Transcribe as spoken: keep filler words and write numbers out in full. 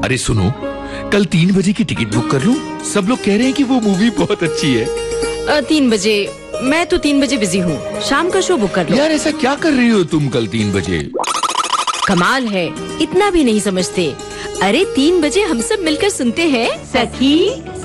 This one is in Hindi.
अरे सुनो, कल तीन बजे की टिकट बुक कर लूं? सब लोग कह रहे हैं कि वो मूवी बहुत अच्छी है। आ, तीन बजे? मैं तो तीन बजे बिजी हूँ, शाम का शो बुक कर लो। यार ऐसा क्या कर रही हो तुम कल तीन बजे? कमाल है, इतना भी नहीं समझते। अरे तीन बजे हम सब मिलकर सुनते हैं सखी